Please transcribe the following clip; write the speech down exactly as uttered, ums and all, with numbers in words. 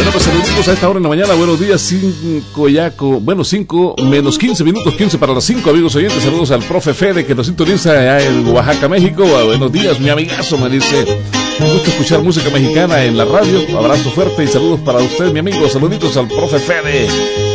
Bueno, pues saluditos a esta hora en la mañana. Buenos días, cinco ya, bueno, cinco menos quince minutos, quince para las cinco, amigos oyentes. Saludos al profe Fede que nos sintoniza allá en Oaxaca, México. Buenos días, mi amigazo, me dice. Me gusta escuchar música mexicana en la radio. Abrazo fuerte y saludos para usted, mi amigo. Saluditos al profe Fede.